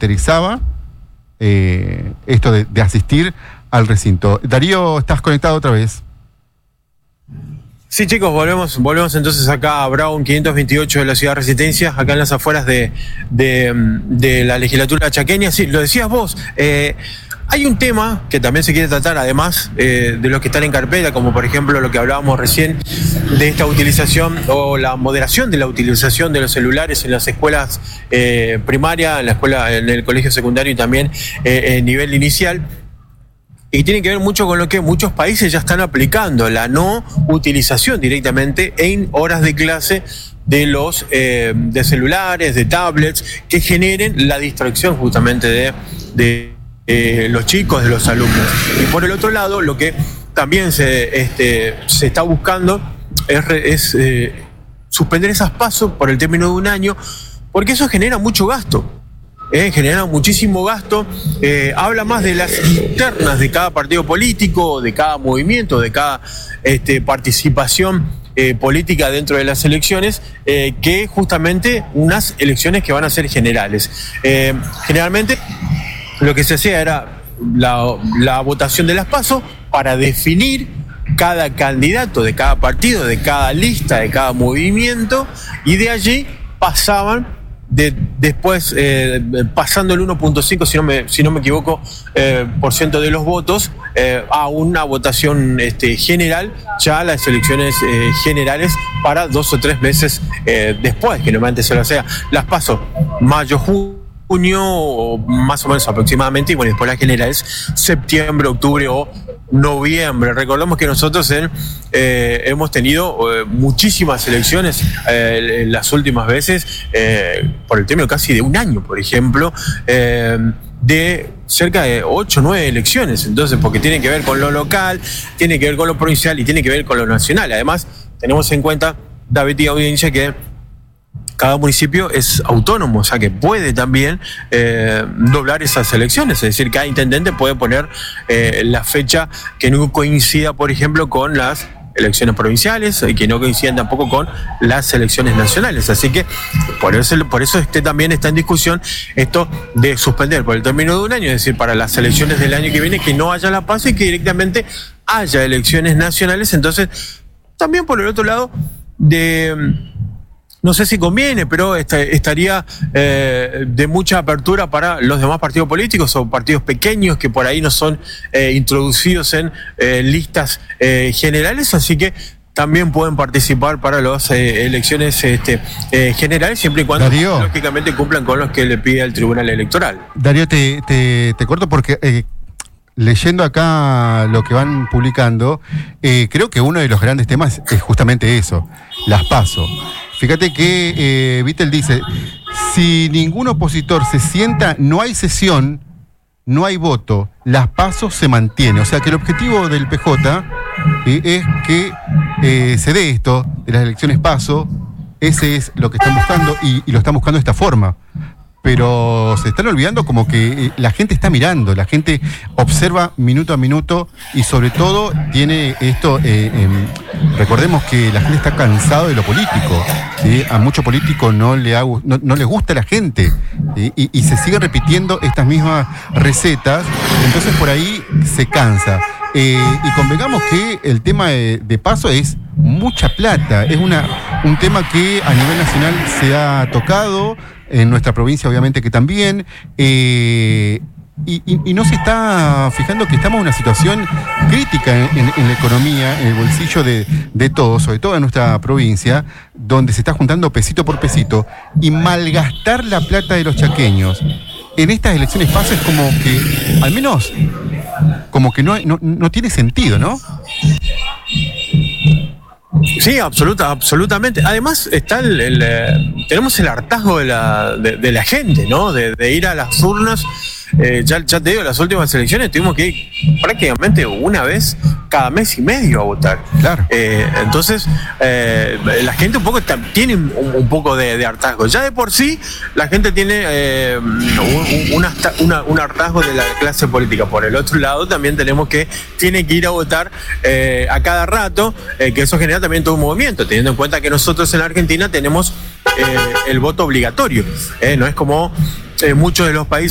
interesaba esto de asistir al recinto. Darío, estás conectado otra vez. Sí, chicos, volvemos entonces acá a Brown 528 de la Ciudad Resistencia, acá en las afueras de la legislatura chaqueña. Sí, lo decías vos, hay un tema que también se quiere tratar, además de los que están en carpeta, como por ejemplo lo que hablábamos recién de esta utilización o la moderación de la utilización de los celulares en las escuelas primarias, en el colegio secundario y también en nivel inicial. Y tiene que ver mucho con lo que muchos países ya están aplicando, la no utilización directamente en horas de clase de los de celulares, de tablets, que generen la distracción justamente de los chicos, de los alumnos. Y por el otro lado, lo que también se está buscando es suspender esas PASO por el término de un año, porque eso genera mucho gasto. Genera muchísimo gasto, habla más de las internas de cada partido político, de cada movimiento, de cada participación política dentro de las elecciones, que justamente unas elecciones que van a ser generales. Generalmente lo que se hacía era la votación de las PASO para definir cada candidato de cada partido, de cada lista, de cada movimiento, y de allí pasaban después, pasando el 1.5, si no me equivoco, por ciento de los votos, a una votación general, ya las elecciones generales para 2 o 3 meses después, que normalmente se lo sea. Las PASO mayo, junio, más o menos aproximadamente, y bueno, después las generales septiembre, octubre o noviembre. Recordemos que nosotros hemos tenido muchísimas elecciones las últimas veces, por el término casi de un año, por ejemplo, de cerca de 8 o 9 elecciones. Entonces, porque tiene que ver con lo local, tiene que ver con lo provincial y tiene que ver con lo nacional. Además, tenemos en cuenta, David y audiencia, que cada municipio es autónomo, o sea que puede también doblar esas elecciones, es decir, cada intendente puede poner la fecha que no coincida, por ejemplo, con las elecciones provinciales y que no coincidan tampoco con las elecciones nacionales. Así que por eso también está en discusión esto de suspender por el término de un año, es decir, para las elecciones del año que viene, que no haya la PASO y que directamente haya elecciones nacionales. Entonces, también por el otro lado, no sé si conviene, pero estaría de mucha apertura para los demás partidos políticos o partidos pequeños que por ahí no son introducidos en listas generales, así que también pueden participar para las elecciones generales, siempre y cuando, Darío, lógicamente cumplan con los que le pide el Tribunal Electoral. Darío, te corto porque leyendo acá lo que van publicando, creo que uno de los grandes temas es justamente eso, las PASO. Fíjate que Vittel dice, si ningún opositor se sienta, no hay sesión, no hay voto, las PASO se mantiene. O sea que el objetivo del PJ es que se dé esto de las elecciones PASO. Ese es lo que están buscando y lo están buscando de esta forma. Pero se están olvidando como que la gente está mirando, la gente observa minuto a minuto y sobre todo tiene esto, recordemos que la gente está cansado de lo político, ¿sí? A mucho político no le gusta la gente, ¿sí? y se siguen repitiendo estas mismas recetas, entonces por ahí se cansa. Y convengamos que el tema de PASO es mucha plata, es un tema que a nivel nacional se ha tocado, en nuestra provincia obviamente que también, y no se está fijando que estamos en una situación crítica en la economía, en el bolsillo de todos, sobre todo en nuestra provincia, donde se está juntando pesito por pesito, y malgastar la plata de los chaqueños en estas elecciones PASO es como que, al menos, como que no tiene sentido, ¿no? Sí, absolutamente. Además está tenemos el hartazgo de la gente, ¿no? De ir a las urnas. Ya te digo, las últimas elecciones tuvimos que ir prácticamente una vez cada mes y medio a votar. Claro. Entonces, la gente un poco tiene un poco de hartazgo. Ya de por sí, la gente tiene un hartazgo de la clase política. Por el otro lado, también tiene que ir a votar a cada rato, que eso genera también todo un movimiento, teniendo en cuenta que nosotros en la Argentina tenemos el voto obligatorio. No es como muchos de los países